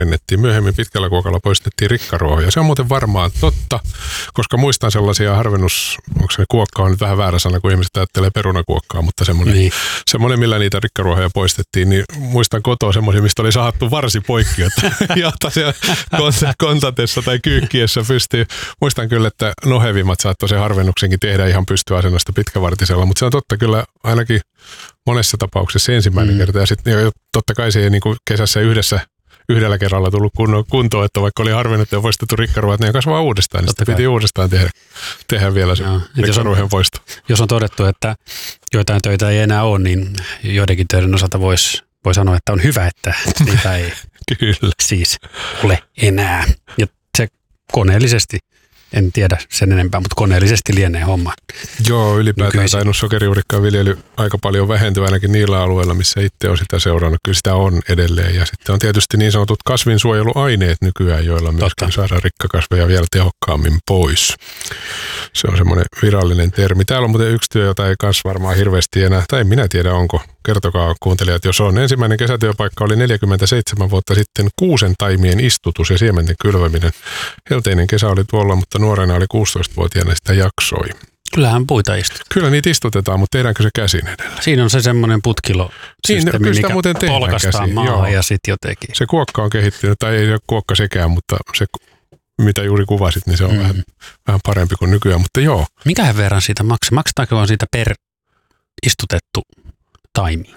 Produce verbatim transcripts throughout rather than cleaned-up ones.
harvennettiin. Myöhemmin pitkällä kuokalla poistettiin rikkaruohoja. Se on muuten varmaan totta, koska muistan sellaisia harvennus, onko se kuokka on nyt vähän väärä sana, kun ihmiset ajattelee perunakuokkaa, mutta semmoinen, niin. semmoinen millä niitä rikkaruohoja poistettiin, niin muistan kotoa semmoisia, mistä oli sahattu varsi poikki, että jahta siellä kontatessa tai kyykkiessä pystyy. Muistan kyllä, että nohevimmat saattoi sen harvennuksenkin tehdä ihan pystyasennosta pitkävartisella, mutta se on totta kyllä ainakin monessa tapauksessa ensimmäinen mm. kerta. Ja sitten totta kai se ei niin kuin kesässä yhdessä yhdellä kerralla tullut kuntoon, että vaikka oli harvennettu ja poistettu rikkaruohat, niin ne kasvaa uudestaan. Niin piti uudestaan tehdä, tehdä vielä se rikkaruohien poisto. Jos on todettu, että joitain töitä ei enää ole, niin joidenkin töiden osalta voisi voi sanoa, että on hyvä, että niitä ei Kyllä. siis ole enää. Ja se koneellisesti, en tiedä sen enempää, mutta koneellisesti lienee homma. Joo, ylipäätään tainnut sokerijuurikkaan viljely aika paljon vähentyä ainakin niillä alueilla, missä itse on sitä seurannut. Kyllä sitä on edelleen. Ja sitten on tietysti niin sanotut kasvinsuojeluaineet nykyään, joilla myöskin Totta. saadaan rikkakasveja vielä tehokkaammin pois. Se on semmoinen virallinen termi. Täällä on muuten yksi työ, jota ei kans varmaan hirveästi enää, tai en minä tiedä onko. Kertokaa kuuntelijat, jos on. Ensimmäinen kesätyöpaikka oli neljäkymmentäseitsemän vuotta sitten kuusen taimien istutus ja siementen kylväminen. Helteinen kesä oli tuolla, mutta nuorena oli kuusitoistavuotiaana sitä jaksoi. Kyllähän puita istutetaan. Kyllä niitä istutetaan, mutta tehdäänkö se käsin edelleen? Siinä on se semmoinen putkilosysteemi, niin, mikä polkastaa maahan ja sitten jotenkin. Se kuokka on kehittynyt, tai ei ole kuokka sekään, mutta se mitä juuri kuvasit, niin se on mm. vähän, vähän parempi kuin nykyään, mutta joo. Mikähän verran siitä maksaa? Maksetaanko on siitä per istutettu taimi?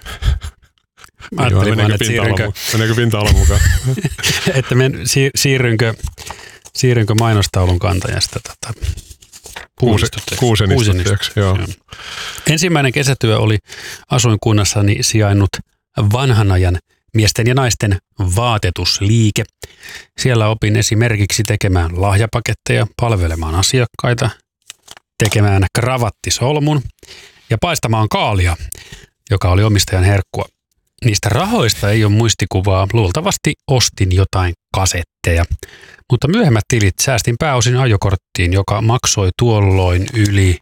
Ajattelin vaan, että siirrynkö... Meneekö pinta-ala mukaan? että men, siir, siirrynkö, siirrynkö mainostaulun kantajasta tota, puuistuttajaksi? Kuusen istuttajaksi, joo. joo. Ensimmäinen kesätyö oli asuinkunnassani sijainnut vanhan ajan miesten ja naisten vaatetusliike. Siellä opin esimerkiksi tekemään lahjapaketteja, palvelemaan asiakkaita, tekemään kravattisolmun ja paistamaan kaalia, joka oli omistajan herkkua. Niistä rahoista ei ole muistikuvaa. Luultavasti ostin jotain kasetteja. Mutta myöhemmät tilit säästin pääosin ajokorttiin, joka maksoi tuolloin yli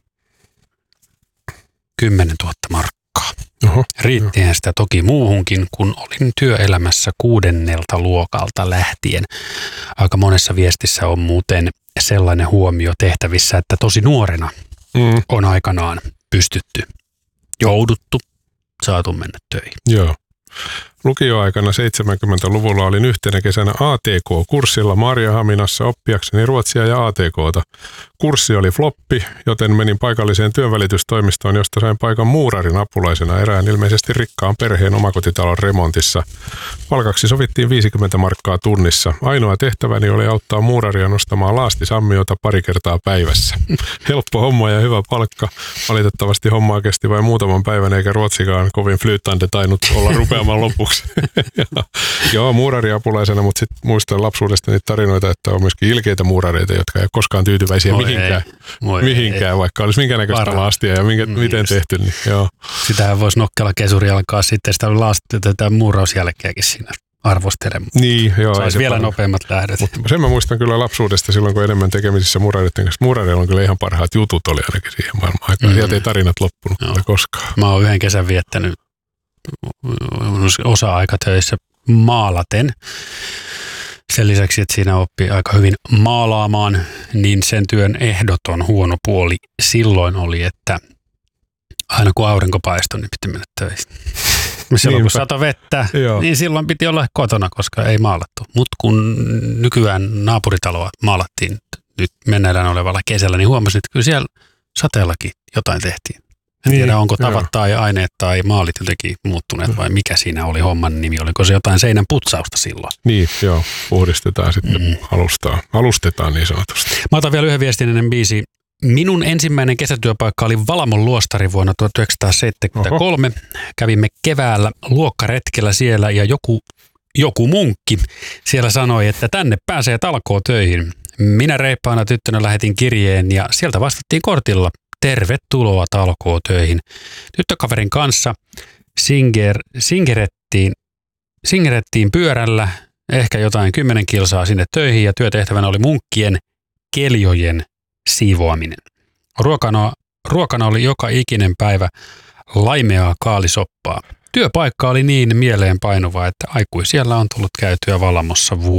kymmenen tuhatta markkaa. Oho, Riittihän sitä toki muuhunkin, kun olin työelämässä kuudennelta luokalta lähtien. Aika monessa viestissä on muuten sellainen huomio tehtävissä, että tosi nuorena mm. on aikanaan pystytty, jouduttu, saatu mennä töihin. Joo. Lukioaikana seitsemänkymmentäluvulla olin yhtenä kesänä A T K-kurssilla Maarianhaminassa oppiakseni ruotsia ja A T K:ta. Kurssi oli floppi, joten menin paikalliseen työnvälitystoimistoon, josta sain paikan muurarin apulaisena erään ilmeisesti rikkaan perheen omakotitalon remontissa. Palkaksi sovittiin viisikymmentä markkaa tunnissa. Ainoa tehtäväni oli auttaa muuraria nostamaan laastisammiota pari kertaa päivässä. Helppo homma ja hyvä palkka. Valitettavasti hommaa kesti vain muutaman päivän, eikä ruotsikaan kovin flyyttande tainnut olla rupeamaan lopuksi. Joo, muurariapulaisena, mutta sitten muistan lapsuudesta niitä tarinoita, että on myöskin ilkeitä muurareita, jotka ei ole koskaan tyytyväisiä Moi mihinkään, ei. mihinkään ei. vaikka olisi minkä näköistä laastia ja minkä, mm, miten just. tehty. Niin, joo. Sitähän voisi nokkela kesuri alkaa sitten sitä laastia, tätä muurausjälkeäkin siinä arvostelemaan. Niin, joo. Saisi vielä paljon nopeammat lähdöt. Mutta sen mä muistan kyllä lapsuudesta silloin, kun enemmän tekemisissä muurareiden kanssa. Muurareilla on kyllä ihan parhaat jutut oli ainakin siihen maailman aikaan. Mm. Sieltä ei tarinat loppunut joo. koskaan. Mä oon yhden kesän viettänyt osa-aikatöissä maalaten. Sen lisäksi, että siinä oppii aika hyvin maalaamaan, niin sen työn ehdoton huono puoli silloin oli, että aina kun aurinko paistoi, niin piti mennä töihin. Silloin kun sato vettä, Joo. niin silloin piti olla kotona, koska ei maalattu. Mutta kun nykyään naapuritaloa maalattiin nyt meneillään olevalla kesällä, niin huomasin, että kyllä siellä sateellakin jotain tehtiin. En niin, tiedä, onko tavat joo. tai aineet tai maalit jotenkin muuttuneet vai mikä siinä oli homman nimi. Oliko se jotain seinän putsausta silloin? Niin, joo. Puhdistetaan sitten mm. alustaa. Alustetaan niin sanotusti. Mä otan vielä yhden viestin ennen biisi. Minun ensimmäinen kesätyöpaikka oli Valamon luostari vuonna tuhatyhdeksänsataaseitsemänkymmentäkolme. Oho. Kävimme keväällä luokkaretkellä siellä ja joku, joku munkki siellä sanoi, että tänne pääsee talkootöihin. Minä reippaana tyttönä lähetin kirjeen ja sieltä vastattiin kortilla. Tervetuloa talkootöihin. Tyttökaverin kanssa singer, singerettiin, singerettiin pyörällä ehkä jotain kymmenen kilsaa sinne töihin ja työtehtävänä oli munkkien keljojen siivoaminen. Ruokana, ruokana oli joka ikinen päivä laimeaa kaalisoppaa. Työpaikka oli niin mieleenpainuva, että aikuisiellä on tullut käytyä Valamossa vuosi.